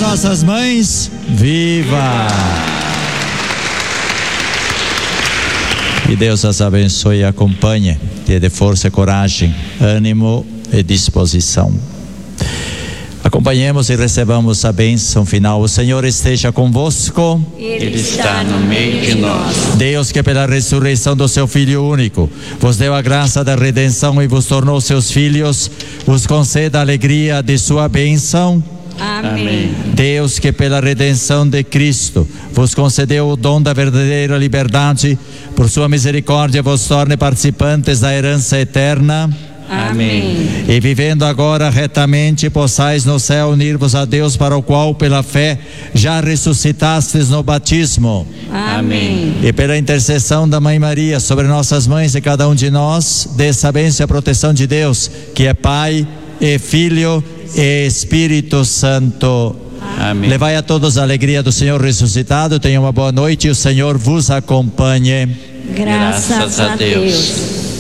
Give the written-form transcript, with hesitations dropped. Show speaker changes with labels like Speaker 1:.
Speaker 1: nossas mães, viva! E Deus as abençoe e acompanhe, te dê força, coragem, ânimo e disposição. Acompanhemos e recebamos a bênção final. O Senhor esteja convosco.
Speaker 2: Ele está no meio de nós.
Speaker 1: Deus, que pela ressurreição do seu Filho único vos deu a graça da redenção e vos tornou seus filhos, vos conceda a alegria de sua bênção.
Speaker 2: Amém.
Speaker 1: Deus, que pela redenção de Cristo vos concedeu o dom da verdadeira liberdade, por sua misericórdia vos torne participantes da herança eterna.
Speaker 2: Amém.
Speaker 1: E vivendo agora retamente, possais no céu unir-vos a Deus, para o qual pela fé já ressuscitastes no batismo.
Speaker 2: Amém.
Speaker 1: E pela intercessão da Mãe Maria sobre nossas mães e cada um de nós, dessa bênção e a proteção de Deus, que é Pai e Filho e Espírito Santo.
Speaker 2: Amém.
Speaker 1: Levai a todos a alegria do Senhor ressuscitado. Tenham uma boa noite e o Senhor vos acompanhe.
Speaker 2: Graças a Deus.